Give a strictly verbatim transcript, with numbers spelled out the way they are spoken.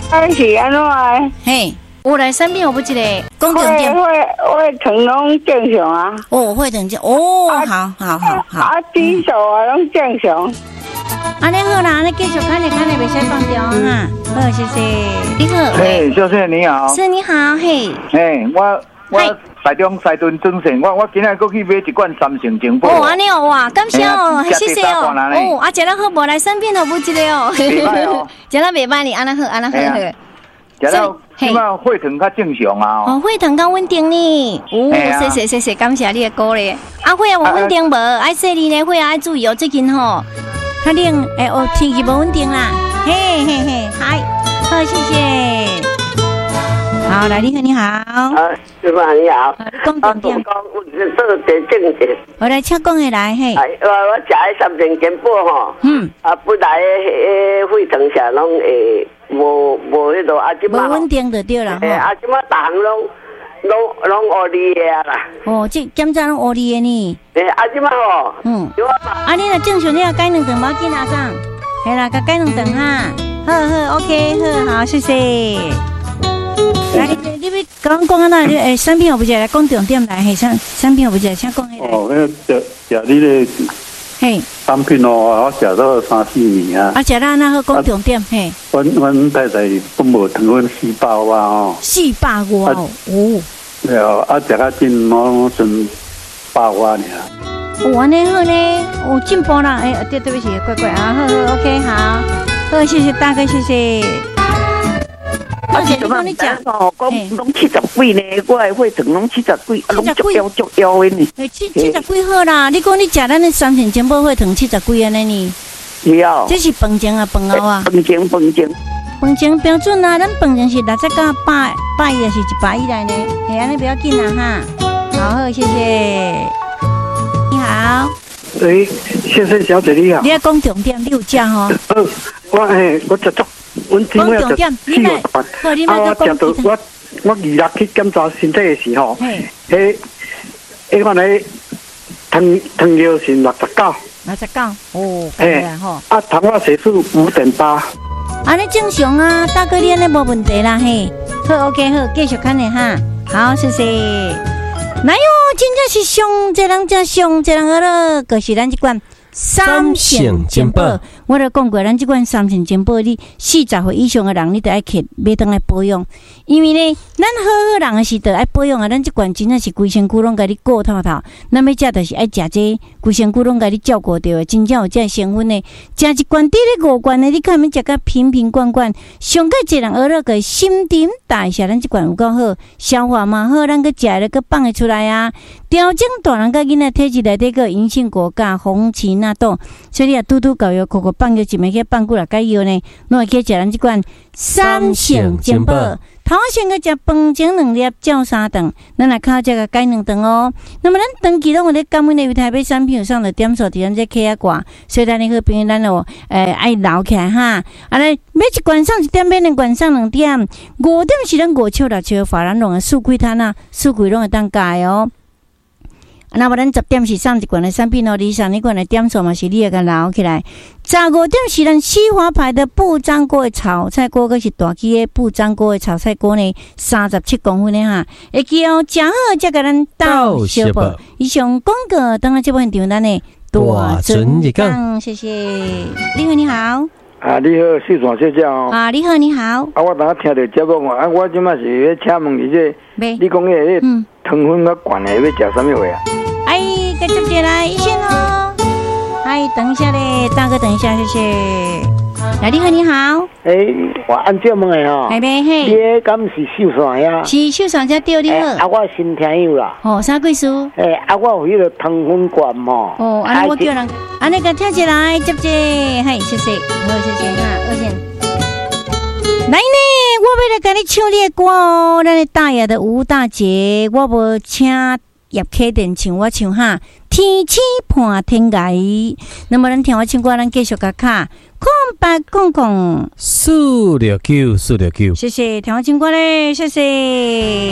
啊是安怎的？ 嘿，有来产品有不一个讲重点。 会会疼拢正常啊。 哦，会疼正哦，好好好好。 啊，指数啊拢正常。 安尼好啦，安尼继续看你看你袂使放掉哈。好，谢谢。你好。 嘿，小姐你好。 是你好，嘿。 嘿，我我台中西屯准线，我我今日过去买一罐三成精宝。 哦，安尼哦，哇，感谢哦，谢谢哦。哦，啊，食了好，无来产品都不一个哦。 袂歹哦， 食了袂歹哩，安尼好，安尼好好。 食了起码血糖较正常啊。 哦，血糖较稳定呢。哦，谢谢谢谢，感谢你的鼓励。啊，血有稳定无？爱说你呢，血爱注意哦，最近吼。较冷，哎哦，天气无稳定啦，嘿嘿嘿，嗨，好，谢谢。好，来，你好，你好。 啊，师傅你好。 讲重点。 讲我做地正点。 我来请讲的来，嘿。 哎，我我食迄三成健宝吼。嗯。啊，本来诶血糖下拢诶无无迄个啊，即马。无稳定就对啦。 诶，啊，即马逐项拢拢拢乌哩的啊啦。 哦，这检查拢乌哩的呢。 诶，啊，即马吼。嗯。 啊，你若正常，你若改两顿，无要紧啊，上。系啦，甲改两顿哈。好好 ，OK， 好好，谢谢。来，你你要讲讲啊？那你诶，产品有不是来讲重点来？嘿，产产品有不是请讲迄个。 哦，那食食你个嘿产品哦，我食到三四年啊。 啊，食到那好讲重点嘿。 阮阮太太本无糖，阮四百外哦。 四百外哦。哦。 对啊，啊食到真我剩百外尔。 哦，安尼好呢，有进步啦。哎，对对不起，乖乖啊，好好 ，OK， 好，好，谢谢大哥，谢谢。 而且你讲你讲哦，讲拢七十几呢，我的血糖拢七十几，拢足腰足腰的呢。 七七十几好啦，你讲你食咱的三成精宝血糖七十几安尼呢？ 是哦。 这是饭前啊，饭后啊。 饭前饭前。 饭前标准啊，咱饭前是六十到百百一，是一百以内呢。嘿，安尼不要紧啦哈。好，好，谢谢。你好。 诶，先生小姐你好。 你要讲重点，你有食吼？ 呃，我诶，我食足。阮今日就四月份，啊，我食到我我二六去检查身体的时候，迄迄款咧糖糖尿是六十九， 六十九，哦，嘿，吼， 啊，糖化血素五点八， 安尼正常啊，大哥你安尼无问题啦，嘿，好 ，OK， 好，继续看你哈，好，谢谢。来哟，真正是上这人真上这人好了，就是咱这款。三成精宝，我都讲过，咱这款三成精宝，你四十岁以上的人，你都爱去买当来保养，因为呢，咱好好人的是得爱保养啊。咱这款真正是规身躯拢甲你顾透透，咱要食就是爱食这规身躯拢甲你照顾到的，真正有这成分的。食一罐滴咧五罐的，你看免食甲瓶瓶罐罐，上个一人学了个心沉大下，咱这款有够好，消化嘛好，咱个食了个放会出来啊。调整大人甲囡仔体质内底个银杏果苷、红芪纳豆，所以你啊拄拄搞药，口口放药一枚去放几来解药呢，拢会去食咱即款三成精宝。头先个食饭前两粒，照三顿，咱来靠这个改两顿哦。那么咱长期拢有咧感恩的为台北产品有上的点数伫咱这 K 啊挂，所以咱你好朋友咱哦，诶爱留起来哈。啊来每一罐上一点，每两罐上两点，五点是咱五笑六笑，法兰拢个四季摊啊，四季拢会当改哦。那么咱十点是上一罐的产品哦，你上一罐的点数嘛是你个甲留起来。十五点是咱西华牌的不粘锅的炒菜锅，佮是大支的不粘锅的炒菜锅呢，三十七公分的哈。会记哦，食好才甲咱倒小宝。以上广告当然这部分场咱的大准日讲，谢谢。你好，你好。 啊，你好，四川小姐哦。 啊，你好，你好。 啊，我刚听到节目嘛，啊，我即马是要请问你这，你讲迄个糖分较悬的要食什么话啊？ 哎，继续接来一线哦。哎，等一下嘞，大哥，等一下，谢谢。来，你好，你好。 哎，我按照问的吼。 系咩嘿？ 你敢是秀山呀？ 是秀山才对，你好。 啊，我新听友啦。 哦，啥贵数？ 哎，啊，我有迄个糖分悬嘛。 哦，安尼我叫人，安尼个跳起来，接接，嘿，谢谢，好，谢谢哈，二线。来呢，我要来给你唱你的歌哦，咱的大爷的吴大姐，我无请叶启田唱，我唱哈。天气伴天涯，那么咱听我唱歌，咱继续甲卡空白空空四六九四六九， 谢谢听我唱歌嘞，谢谢。